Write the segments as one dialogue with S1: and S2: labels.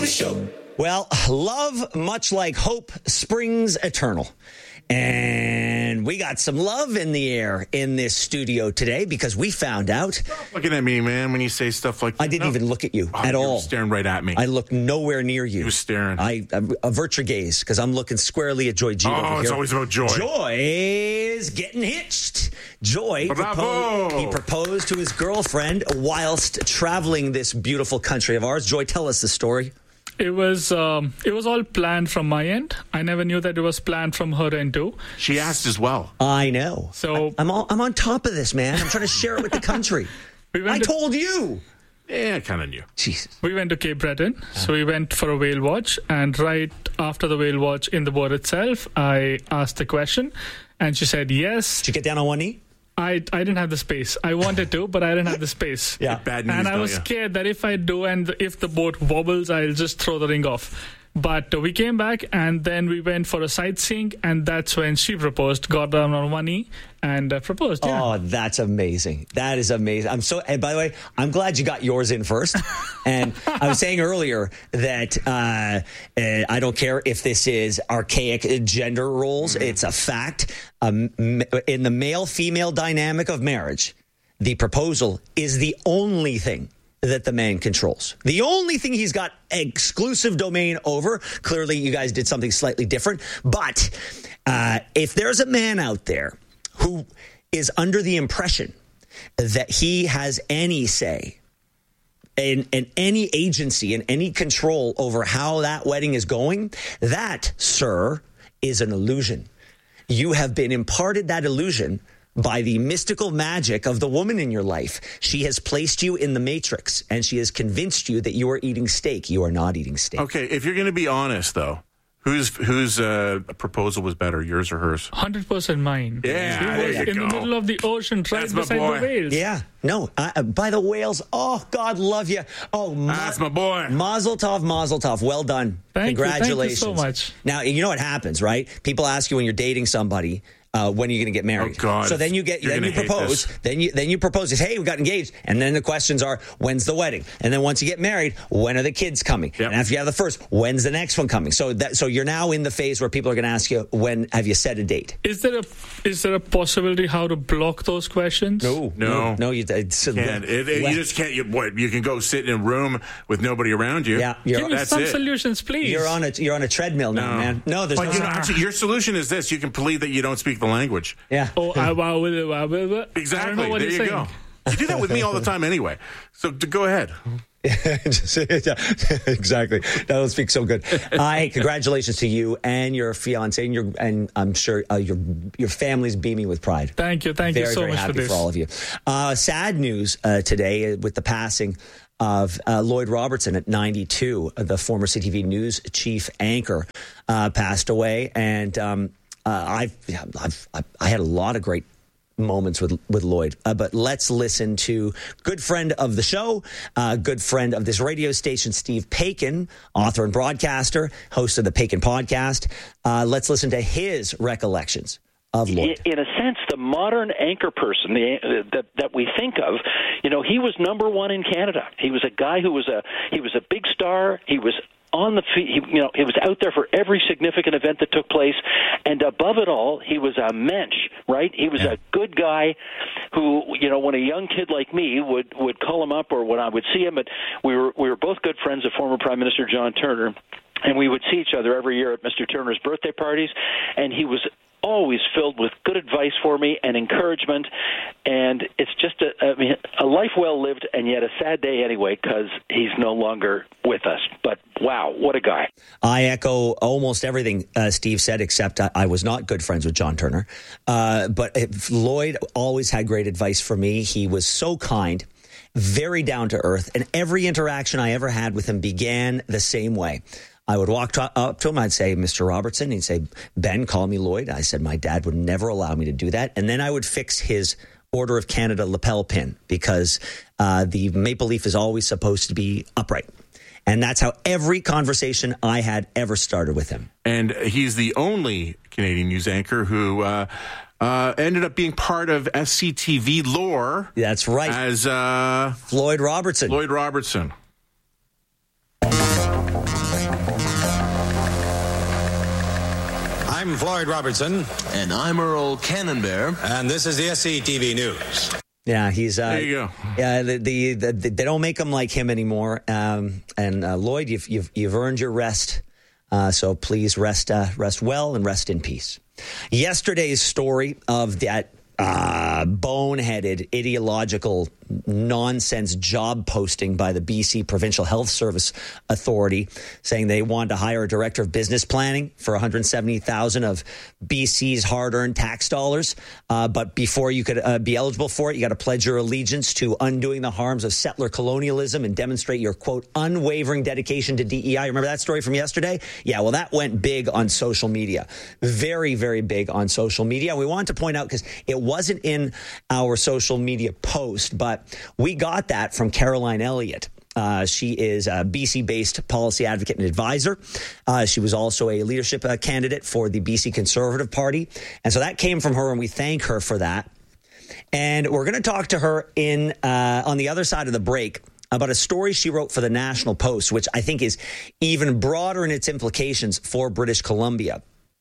S1: Show.
S2: Well, love, much like hope, springs eternal. And we got some love in the air in this studio today because we found out.
S3: Stop looking at me, man, when you say stuff like that.
S2: I didn't even look at you at
S3: You
S2: all.
S3: were staring right at me.
S2: I looked nowhere near you.
S3: You were staring.
S2: I avert your gaze because I'm looking squarely at Joy G over here.
S3: It's always about Joy.
S2: Joy is getting hitched. Joy
S3: Bravo.
S2: he proposed to his girlfriend whilst traveling this beautiful country of ours. Joy, tell us the story.
S4: It was all planned from my end. I never knew that it was planned from her end too.
S3: She asked as well.
S2: I know.
S4: So
S2: I'm on top of this, man. I'm trying to share it with the country. I told you.
S3: Yeah, I kind of knew.
S2: Jesus.
S4: We went to Cape Breton. So we went for a whale watch. And right after the whale watch in the boat itself, I asked the question. And she said yes.
S2: Did you get down on one knee?
S4: I didn't have the space. I wanted to, but I didn't have the space.
S2: Yeah.
S3: Bad news,
S4: And I was scared that if I do and if the boat wobbles, I'll just throw the ring off. But we came back and then we went for a sightseeing, and that's when she proposed, got down on one knee and proposed. Yeah.
S2: Oh, that's amazing. That is amazing. And by the way, I'm glad you got yours in first. And I was saying earlier that I don't care if this is archaic gender roles. It's a fact. In the male-female dynamic of marriage, the proposal is the only thing that the man controls. The only thing he's got exclusive domain over. Clearly, you guys did something slightly different. But if there's a man out there who is under the impression that he has any say and any agency and any control over how that wedding is going, that, sir, is an illusion. You have been imparted that illusion by the mystical magic of the woman in your life. She has placed you in the matrix, and she has convinced you that you are eating steak. You are not eating steak.
S3: Okay, if you're going to be honest, though, whose proposal was better, yours or hers?
S4: 100% mine.
S3: Yeah,
S4: She
S3: there
S4: was
S3: you
S4: in
S3: go.
S4: the middle of the ocean, right
S3: That's my
S4: beside
S3: boy.
S4: the whales.
S2: Yeah, no, by the whales. Oh, God love you. Oh,
S3: That's my boy.
S2: Mazel tov, mazel tov. Well done.
S4: Thank you
S2: Congratulations.
S4: so much.
S2: Now, you know what happens, right? People ask you when you're dating somebody, when are you going to get married?
S3: Oh, God.
S2: So then you propose. Then you propose. Hey, we got engaged. And then the questions are, when's the wedding? And then once you get married, when are the kids coming?
S3: Yep.
S2: And after you have the first, when's the next one coming? So you're now in the phase where people are going to ask you, when have you set a date?
S4: Is there a possibility how to block those questions?
S3: No.
S2: You can't.
S3: You just can't. You can go sit in a room with nobody around you.
S2: Yeah,
S4: Give me
S3: that's
S4: some
S3: it.
S4: solutions, please.
S2: You're on a treadmill now, man. No, there's
S3: But
S2: no.
S3: actually, your solution is this: you can plead that you don't speak the language.
S2: Yeah.
S4: Oh,
S3: Exactly.
S4: I don't know what
S3: There
S4: you're
S3: you
S4: saying.
S3: go. You do that with me all the time, anyway. So go ahead.
S2: Exactly. That will speak so good. Hey, congratulations to you and your fiance, and I'm sure your family's beaming with pride.
S4: Thank you
S2: Very,
S4: so
S2: very
S4: much
S2: happy
S4: for this.
S2: for all of you. Sad news today with the passing of Lloyd Robertson at 92, the former CTV News chief anchor, passed away, and I had a lot of great moments with Lloyd. But let's listen to good friend of the show, good friend of this radio station, Steve Paikin, author and broadcaster, host of the Paikin podcast. Let's listen to his recollections of Lloyd.
S5: In a sense, the modern anchor person that we think of, he was number one in Canada. He was a guy who was a big star. He was on the feet, he was out there for every significant event that took place, and above it all, he was a mensch, right? He was a good guy who, when a young kid like me would call him up, or when I would see him, but we were both good friends of former Prime Minister John Turner, and we would see each other every year at Mr. Turner's birthday parties, and he was always filled with good advice for me and encouragement, and it's just a life well lived, and yet a sad day anyway because he's no longer with us. But wow, what a guy.
S2: I echo almost everything Steve said, except I was not good friends with John Turner. But Lloyd always had great advice for me. He was so kind, very down to earth, and every interaction I ever had with him began the same way. I would walk up to him. I'd say, Mr. Robertson. He'd say, Ben, call me Lloyd. I said, my dad would never allow me to do that. And then I would fix his Order of Canada lapel pin because the maple leaf is always supposed to be upright. And that's how every conversation I had ever started with him.
S3: And he's the only Canadian news anchor who ended up being part of SCTV lore.
S2: That's right.
S3: As
S2: Lloyd Robertson.
S3: Lloyd Robertson.
S1: I'm Floyd Robertson.
S6: And I'm Earl Cannonbear.
S1: And this is the SCTV News.
S2: Yeah, he's.
S3: There you go.
S2: Yeah, they don't make him like him anymore. And Lloyd, you've earned your rest. So please rest well and rest in peace. Yesterday's story of that boneheaded, ideological, nonsense job posting by the BC Provincial Health Service Authority, saying they wanted to hire a director of business planning for $170,000 of BC's hard-earned tax dollars. But before you could be eligible for it, you got to pledge your allegiance to undoing the harms of settler colonialism and demonstrate your, quote, unwavering dedication to DEI. Remember that story from yesterday? Yeah, well, that went big on social media. Very, very big on social media. We wanted to point out, because it wasn't in our social media post, but we got that from Caroline Elliott. She is a BC-based policy advocate and advisor. She was also a leadership candidate for the BC Conservative Party. And so that came from her, and we thank her for that. And we're going to talk to her on the other side of the break about a story she wrote for the National Post, which I think is even broader in its implications for British Columbia.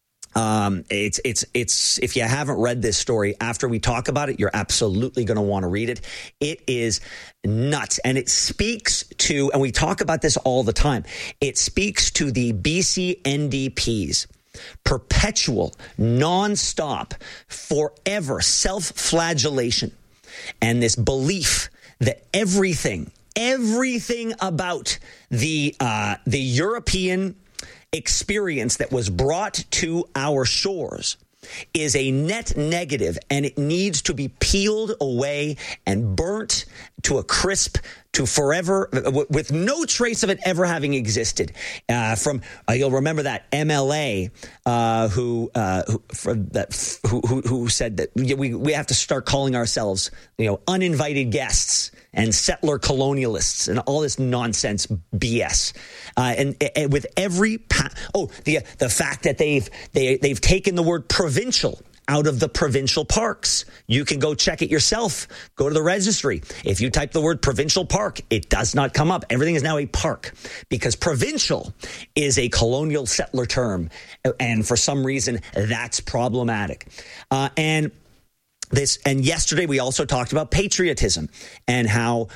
S2: It's if you haven't read this story, after we talk about it, you're absolutely going to want to read it. It is nuts. And it speaks to, and we talk about this all the time, it speaks to the BC NDP's perpetual, nonstop, forever self-flagellation and this belief that everything about the European experience that was brought to our shores is a net negative, and it needs to be peeled away and burnt to a crisp, to forever, with no trace of it ever having existed. You'll remember that MLA who said that we have to start calling ourselves, uninvited guests and settler colonialists and all this nonsense BS. And with every the fact that they've taken the word provincial out of the provincial parks. You can go check it yourself. Go to the registry. If you type the word provincial park, it does not come up. Everything is now a park, because provincial is a colonial settler term. And for some reason, that's problematic. And yesterday we also talked about patriotism and how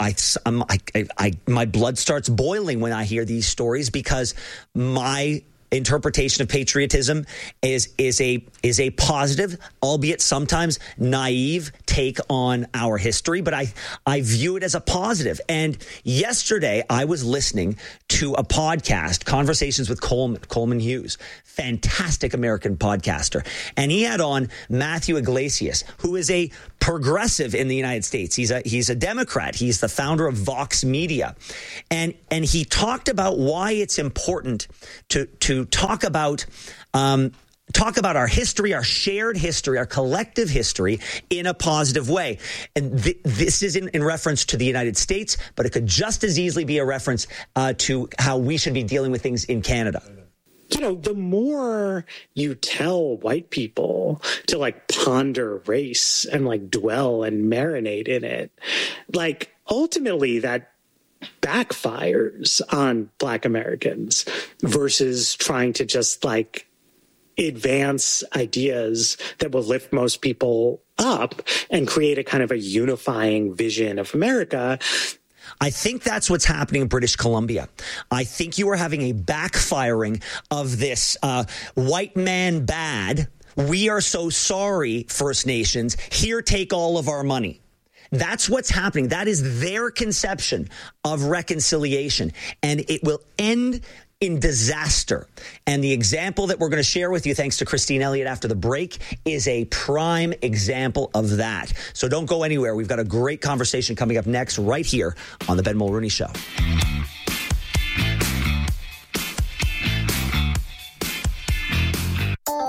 S2: my blood starts boiling when I hear these stories, because my interpretation of patriotism is a positive, albeit sometimes naive, take on our history, but I view it as a positive. And yesterday I was listening to a podcast, Conversations with Coleman Hughes, fantastic American podcaster, and he had on Matthew Iglesias, who is a progressive in the United States. He's a Democrat. He's the founder of Vox Media, and he talked about why it's important to talk about our history, our shared history, our collective history in a positive way. And this is in reference to the United States, but it could just as easily be a reference to how we should be dealing with things in Canada.
S7: The more you tell white people to ponder race and dwell and marinate in it, ultimately that backfires on Black Americans versus trying to just advance ideas that will lift most people up and create a kind of a unifying vision of America.
S2: I think that's what's happening in British Columbia. I think you are having a backfiring of this white man bad. We are so sorry, First Nations. Here, take all of our money. That's what's happening. That is their conception of reconciliation. And it will end in disaster. And the example that we're going to share with you, thanks to Christine Elliott after the break, is a prime example of that. So don't go anywhere. We've got a great conversation coming up next right here on the Ben Mulroney Show.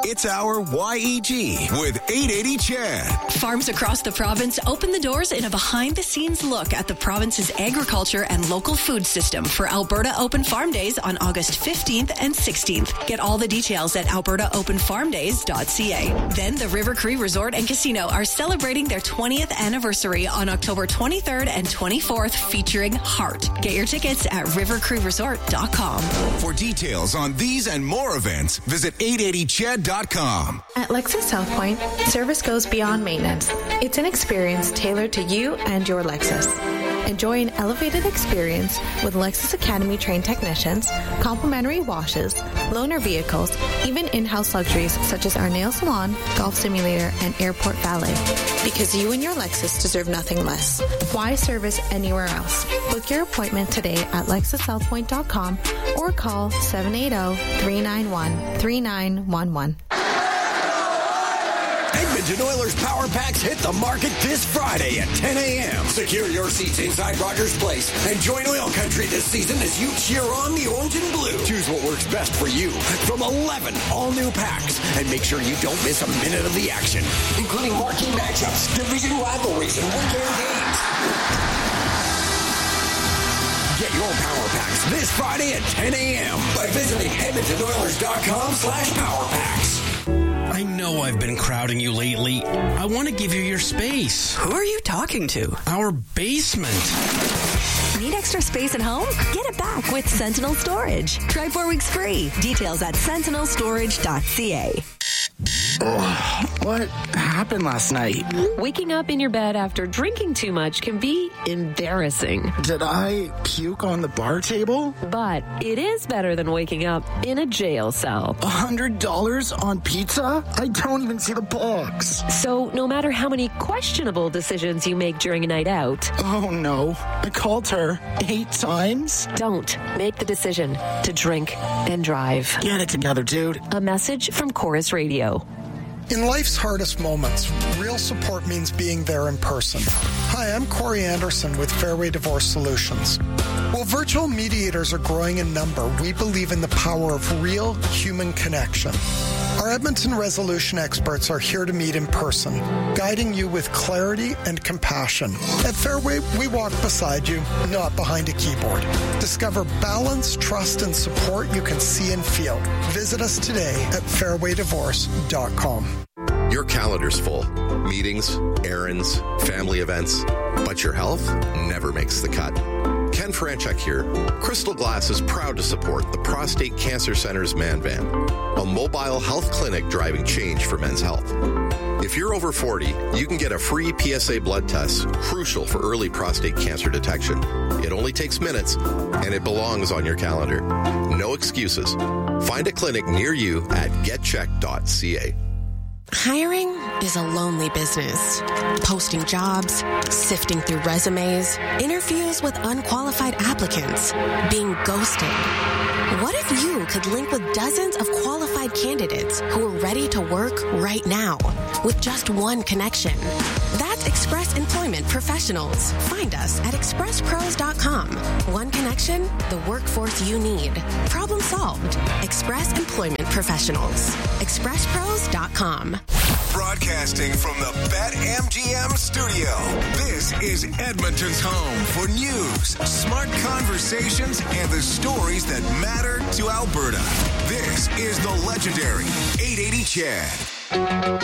S8: It's our YEG with 880 Chad.
S9: Farms across the province open the doors in a behind-the-scenes look at the province's agriculture and local food system for Alberta Open Farm Days on August 15th and 16th. Get all the details at albertaopenfarmdays.ca. Then the River Cree Resort and Casino are celebrating their 20th anniversary on October 23rd and 24th, featuring Heart. Get your tickets at rivercreeresort.com.
S8: For details on these and more events, visit 880chad.com.
S10: At Lexus South Point, service goes beyond maintenance. It's an experience tailored to you and your Lexus. Enjoy an elevated experience with Lexus Academy trained technicians, complimentary washes, loaner vehicles, even in-house luxuries such as our nail salon, golf simulator, and airport valet. Because you and your Lexus deserve nothing less. Why service anywhere else? Book your appointment today at LexusSouthPoint.com or call 780-391-3911.
S11: Edmonton Oilers Power Packs hit the market this Friday at 10 a.m. Secure your seats inside Rogers Place and join Oil Country this season as you cheer on the orange and blue. Choose what works best for you from 11 all-new packs and make sure you don't miss a minute of the action, including marquee matchups, division rivalries, and weekend games. Get your Power Packs this Friday at 10 a.m. by visiting EdmontonOilers.com/PowerPacks.
S12: I know I've been crowding you lately. I want to give you your space.
S9: Who are you talking to?
S12: Our basement.
S13: Need extra space at home? Get it back with Sentinel Storage. Try 4 weeks free. Details at sentinelstorage.ca.
S12: What happened last night?
S14: Waking up in your bed after drinking too much can be embarrassing.
S12: Did I puke on the bar table?
S14: But it is better than waking up in a jail cell.
S12: $100 on pizza? I don't even see the box.
S14: So no matter how many questionable decisions you make during a night out.
S12: Oh no, I called her 8 times.
S14: Don't make the decision to drink and drive.
S12: Get it together, dude.
S14: A message from Chorus Radio.
S15: In life's hardest moments, real support means being there in person. Hi, I'm Corey Anderson with Fairway Divorce Solutions. While virtual mediators are growing in number, we believe in the power of real human connection. Our Edmonton resolution experts are here to meet in person, guiding you with clarity and compassion. At Fairway, we walk beside you, not behind a keyboard. Discover balance, trust, and support you can see and feel. Visit us today at fairwaydivorce.com.
S16: Your calendar's full. Meetings, errands, family events, but your health never makes the cut. Ken Franchuk here. Crystal Glass is proud to support the Prostate Cancer Center's Man Van, a mobile health clinic driving change for men's health. If you're over 40, you can get a free PSA blood test, crucial for early prostate cancer detection. It only takes minutes, and it belongs on your calendar. No excuses. Find a clinic near you at getcheck.ca.
S17: Hiring is a lonely business. Posting jobs, sifting through resumes, interviews with unqualified applicants, being ghosted. What if you could link with dozens of qualified candidates who are ready to work right now with just one connection? That's Express Employment Professionals. Find us at expresspros.com. One connection, the workforce you need. Problem solved. Express Employment Professionals. expresspros.com.
S8: Broadcasting from the BetMGM studio, this is Edmonton's home for news, smart conversations, and the stories that matter to Alberta. This is the legendary 880 Chad.